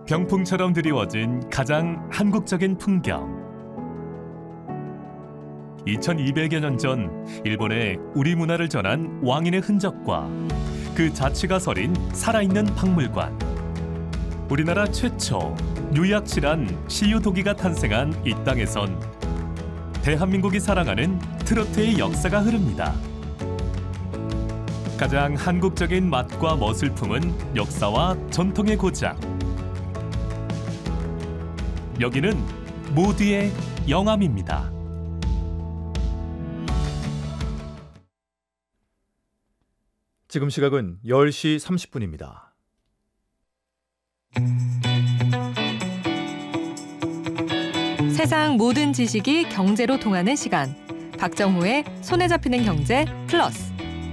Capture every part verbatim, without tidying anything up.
병풍처럼 드리워진 가장 한국적인 풍경. 이천이백여 년 전 일본에 우리 문화를 전한 왕인의 흔적과 그 자취가 서린 살아있는 박물관. 우리나라 최초 유약실한 시유도기가 탄생한 이 땅에선 대한민국이 사랑하는 트로트의 역사가 흐릅니다. 가장 한국적인 맛과 멋을 품은 역사와 전통의 고장. 여기는 모두의 영암입니다. 지금 시각은 열 시 삼십 분입니다. 세상 모든 지식이 경제로 통하는 시간. 박정호의 손에 잡히는 경제 플러스.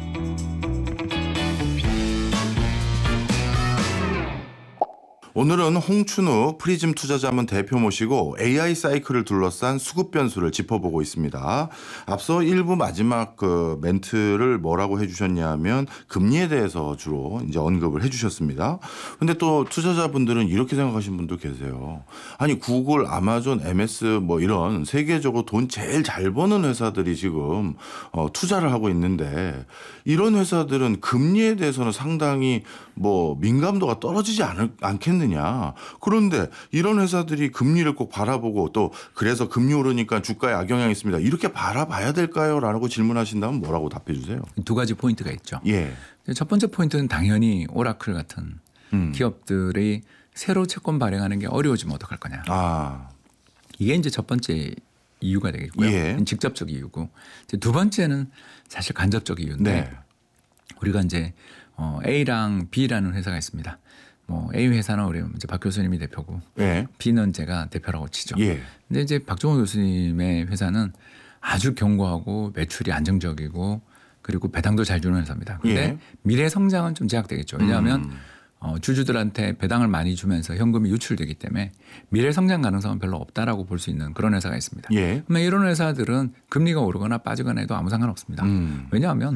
오늘은 홍춘우 프리즘 투자자문 대표 모시고 에이아이 사이클을 둘러싼 수급 변수를 짚어보고 있습니다. 앞서 일부 마지막 그 멘트를 뭐라고 해주셨냐면 금리에 대해서 주로 이제 언급을 해주셨습니다. 근데 또 투자자분들은 이렇게 생각하시는 분도 계세요. 아니 구글, 아마존, 엠에스 뭐 이런 세계적으로 돈 제일 잘 버는 회사들이 지금 어, 투자를 하고 있는데 이런 회사들은 금리에 대해서는 상당히 뭐 민감도가 떨어지지 않을, 않겠느냐. 그런데 이런 회사들이 금리를 꼭 바라보고 또 그래서 금리 오르니까 주가에 악영향이 있습니다. 이렇게 바라봐야 될까요? 라고 질문하신다면 뭐라고 답해 주세요? 두 가지 포인트가 있죠. 예. 첫 번째 포인트는 당연히 오라클 같은 음. 기업들이 새로 채권 발행하는 게 어려워지면 어떡할 거냐. 아. 이게 이제 첫 번째 이유가 되겠고요. 예. 직접적 이유고. 이제 두 번째는 사실 간접적 이유인데 네. 우리가 이제 어, A랑 B라는 회사가 있습니다. 뭐 A 회사는 우리 이제 박 교수님이 대표고 예. B는 제가 대표라고 치죠. 예. 근데 이제 박정호 교수님의 회사는 아주 견고하고 매출이 안정적이고 그리고 배당도 잘 주는 회사입니다. 그런데 예. 미래 성장은 좀 제약되겠죠. 왜냐하면 음. 어, 주주들한테 배당을 많이 주면서 현금이 유출되기 때문에 미래 성장 가능성은 별로 없다라고 볼 수 있는 그런 회사가 있습니다. 예. 그러면 이런 회사들은 금리가 오르거나 빠지거나 해도 아무 상관없습니다. 음. 왜냐하면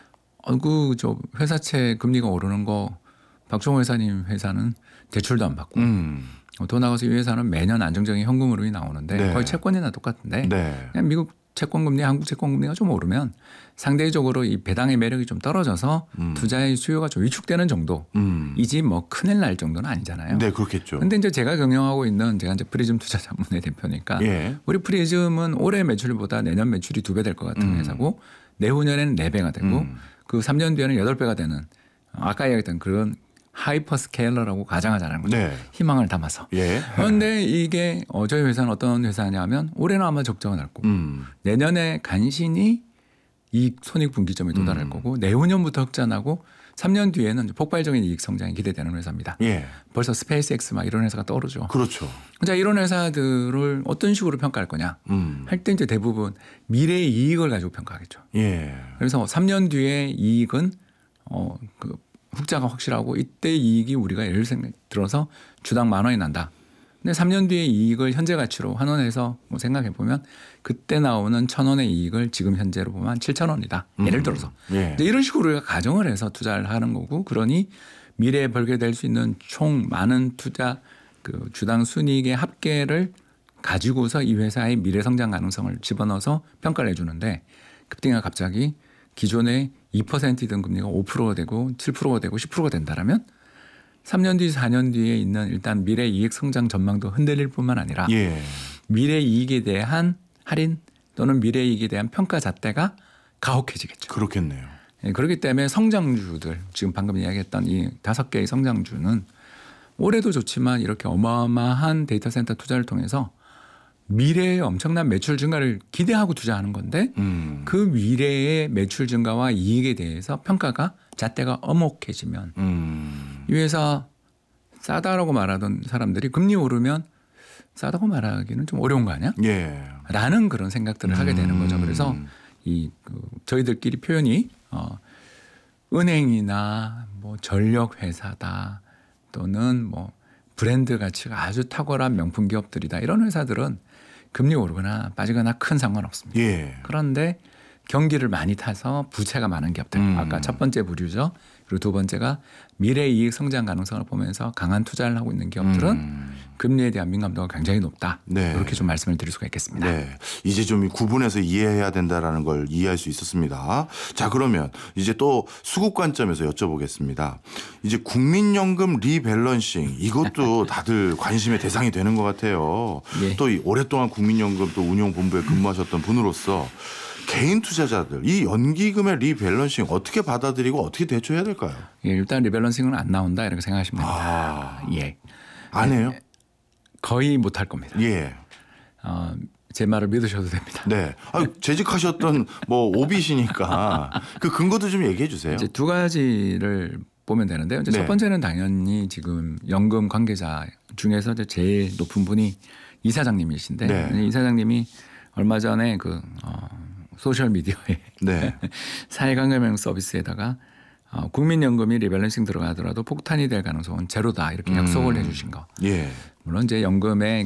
어그 저 회사채 금리가 오르는 거 박정호 회사님 회사는 대출도 안 받고 음. 더 나가서 이 회사는 매년 안정적인 현금 흐름이 나오는데 네. 거의 채권이나 똑같은데 네. 그냥 미국 채권금리, 한국 채권금리가 좀 오르면 상대적으로 이 배당의 매력이 좀 떨어져서 음. 투자의 수요가 좀 위축되는 정도이지 음. 뭐 큰일 날 정도는 아니잖아요. 네, 그렇겠죠. 근데 이제 제가 경영하고 있는 제가 이제 프리즘 투자자문의 대표니까 예. 우리 프리즘은 올해 매출보다 내년 매출이 두 배 될 것 같은 음. 회사고 내후년에는 네 배가 되고 음. 그 삼 년 뒤에는 여덟 배가 되는 아까 이야기했던 그런 하이퍼 스케일러라고 가장하자는 거죠. 네. 희망을 담아서. 예. 그런데 이게 어, 저희 회사는 어떤 회사냐면 올해는 아마 적자가 날 거고 음. 내년에 간신히 이익 손익 분기점에 도달할 음. 거고 내후년부터 흑자 나고 삼 년 뒤에는 폭발적인 이익 성장이 기대되는 회사입니다. 예. 벌써 스페이스X 막 이런 회사가 떠오르죠. 그렇죠. 자, 이런 회사들을 어떤 식으로 평가할 거냐 음. 할 때 이제 대부분 미래의 이익을 가지고 평가하겠죠. 예. 그래서 삼 년 뒤에 이익은 어, 그 흑자가 확실하고 이때 이익이 우리가 예를 들어서 주당 만 원이 난다. 근데 삼 년 뒤에 이익을 현재 가치로 환원해서 뭐 생각해 보면 그때 나오는 천 원의 이익을 지금 현재로 보면 한 칠천 원이다. 예를 들어서. 음. 예. 이런 식으로 우리가 가정을 해서 투자를 하는 거고 그러니 미래에 벌게 될 수 있는 총 많은 투자 그 주당 순이익의 합계를 가지고서 이 회사의 미래 성장 가능성을 집어넣어서 평가를 해주는데 급등이 갑자기 기존에 이 퍼센트이던 금리가 오 퍼센트가 되고 칠 퍼센트가 되고 십 퍼센트가 된다라면 삼 년 뒤, 사 년 뒤에 있는 일단 미래 이익 성장 전망도 흔들릴 뿐만 아니라 예. 미래 이익에 대한 할인 또는 미래 이익에 대한 평가 잣대가 가혹해지겠죠. 그렇겠네요. 예, 그렇기 때문에 성장주들 지금 방금 이야기했던 이 다섯 개의 성장주는 올해도 좋지만 이렇게 어마어마한 데이터 센터 투자를 통해서 미래의 엄청난 매출 증가를 기대하고 투자하는 건데 음. 그 미래의 매출 증가와 이익에 대해서 평가가 잣대가 엄혹해지면 음. 이 회사 싸다라고 말하던 사람들이 금리 오르면 싸다고 말하기는 좀 어려운 거 아니야? 예. 라는 그런 생각들을 음. 하게 되는 거죠. 그래서 이 그 저희들끼리 표현이 어, 은행이나 뭐 전력 회사다 또는 뭐 브랜드 가치가 아주 탁월한 명품 기업들이다 이런 회사들은 금리 오르거나 빠지거나 큰 상관없습니다. 예. 그런데 경기를 많이 타서 부채가 많은 기업들 음. 아까 첫 번째 부류죠. 그리고 두 번째가 미래 이익 성장 가능성을 보면서 강한 투자를 하고 있는 기업들은 음. 금리에 대한 민감도가 굉장히 높다. 네. 이렇게 좀 말씀을 드릴 수가 있겠습니다. 네. 이제 좀 구분해서 이해해야 된다라는 걸 이해할 수 있었습니다. 자, 그러면 이제 또 수급 관점에서 여쭤보겠습니다. 이제 국민연금 리밸런싱 이것도 다들 관심의 대상이 되는 것 같아요. 예. 또 이 오랫동안 국민연금 또 운용본부에 근무하셨던 분으로서 개인 투자자들 이 연기금의 리밸런싱 어떻게 받아들이고 어떻게 대처해야 될까요? 예, 일단 리밸런싱은 안 나온다 이렇게 생각하시면 됩니다. 아, 예, 안 해요? 거의 못할 겁니다. 예. 어, 제 말을 믿으셔도 됩니다. 네. 아, 재직하셨던 뭐 오비시니까 그 근거도 좀 얘기해 주세요. 이제 두 가지를 보면 되는데요. 이제 네. 첫 번째는 당연히 지금 연금 관계자 중에서 이제 제일 높은 분이 이사장님이신데 네. 이사장님이 얼마 전에 그 어, 소셜 미디어에 네. 사회관계명 서비스에다가 어, 국민연금이 리밸런싱 들어가더라도 폭탄이 될 가능성은 제로다 이렇게 약속을 음. 해주신 거. 예. 물론 이제 연금의